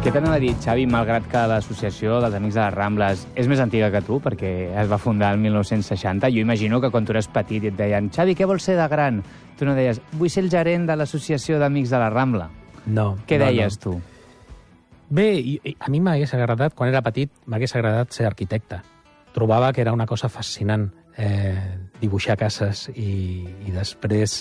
Què t'anava a dir, Xavi, malgrat que l'Associació dels Amics de les Rambles és més antiga que tu, perquè es va fundar el 1960, jo imagino que quan tu eres petit i et deien «Xavi, què vols ser de gran?» Tu no deies «Vull ser el gerent de l'Associació d'Amics de la Rambla». No. Què deies tu? Bé, a mi m'hagués agradat, quan era petit, m'hagués agradat ser arquitecte. Trobava que era una cosa fascinant dibuixar cases i després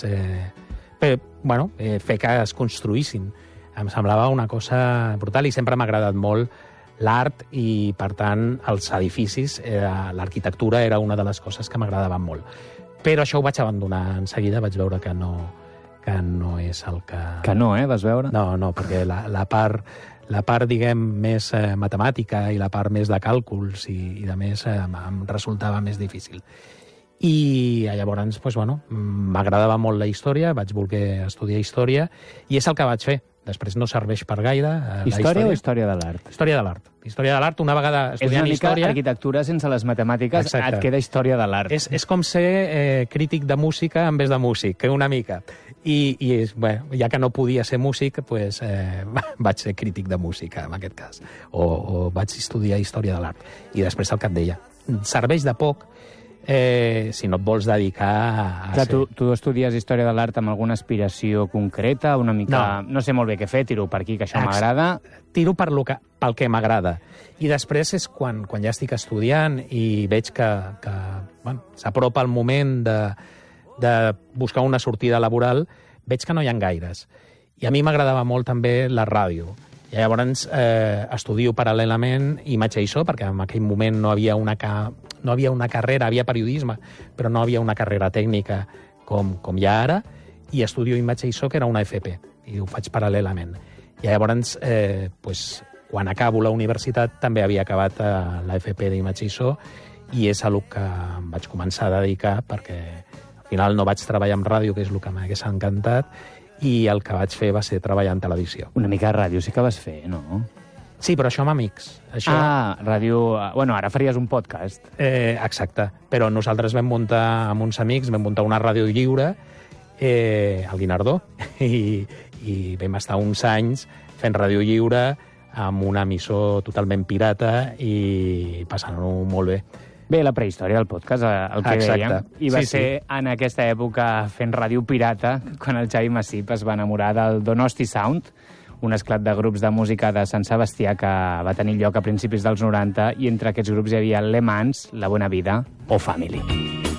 fer que es construïssin. Em semblava una cosa brutal i sempre m'ha agradat molt l'art i, per tant, els edificis, l'arquitectura era una de les coses que m'agradaven molt. Però això ho vaig abandonar en seguida, vaig veure que no és el que... Que no, vas veure? No, perquè la part, diguem, més matemàtica i la part més de càlculs i de més em resultava més difícil. I llavors, m'agradava molt la història, vaig voler estudiar història i és el que vaig fer. Després no serveix per gaire. Història o història de l'art? Història de l'art. Història de l'art, una vegada estudiant història... És una mica arquitectura sense les matemàtiques, et queda història de l'art. És com ser crític de música en vez de músic, una mica. I ja que no podia ser músic, vaig ser crític de música, en aquest cas. O vaig estudiar història de l'art. I després el que et deia. Serveix de poc si no et vols dedicar a ser... Tu estudies història de l'art amb alguna aspiració concreta? Una mica... No sé molt bé què fer, tiro per aquí, que això m'agrada. Tiro pel que m'agrada. I després és quan ja estic estudiant i veig que s'apropa el moment de buscar una sortida laboral, veig que no hi ha gaires. I a mi m'agradava molt també la ràdio. I llavors estudio paral·lelament imatge i so, perquè en aquell moment no havia una carrera, havia periodisme, però no havia una carrera tècnica com hi ha ara, i estudio imatge i so, que era una FP, i ho faig paral·lelament. I llavors, quan acabo la universitat, també havia acabat la FP d'imatge i so, i és a el que em vaig començar a dedicar, perquè al final no vaig treballar en ràdio, que és el que m'hagués encantat, i el que vaig fer va ser treballar en televisió. Una mica de ràdio sí que vas fer, no? Sí, però això amb amics. Ràdio... Bueno, ara faries un podcast. Exacte. Però nosaltres vam muntar amb uns amics, vam muntar una ràdio lliure, al Guinardó, i vam estar uns anys fent ràdio lliure amb un emissor totalment pirata i passant-ho molt bé. Bé, la prehistòria del podcast, el que dèiem. I va ser en aquesta època fent ràdio pirata quan el Xavi Massip es va enamorar del Donosti Sound, un esclat de grups de música de Sant Sebastià que va tenir lloc a principis dels 90, i entre aquests grups hi havia Le Mans, La Buena Vida o Family.